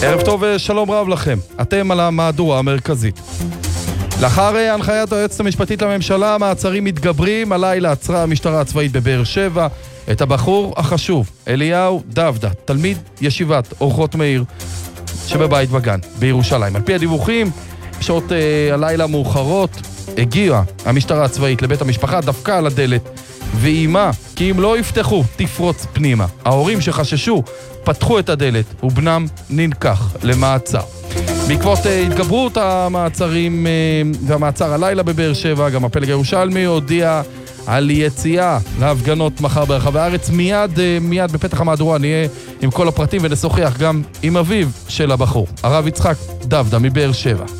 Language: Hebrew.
ערב טוב ושלום רב לכם. אתם על המהדורה המרכזית. לאחר הנחיית היועצת המשפטית לממשלה, מעצרים מתגברים. הלילה עצרה המשטרה הצבאית בבאר שבע את הבחור החשוב, אליהו דוודה, תלמיד ישיבת אורחות מאיר שבבית וגן בירושלים. על פי הדיווחים, בשעות הלילה מאוחרות הגיעה המשטרה הצבאית לבית המשפחה, דפקה על הדלת ואימה כי אם לא יפתחו תפרוץ פנימה. ההורים שחששו פתחו את הדלת ובנם ננקח למעצר. בעקבות התגברות המעצרים והמעצר הלילה בבאר שבע, גם הפלג הירושלמי הודיע על יציאה להפגנות מחר ברחבי הארץ. מיד בפתח המהדורה נהיה עם כל הפרטים ונשוחח גם עם אביו של הבחור, הרב יצחק דוודה מבאר שבע.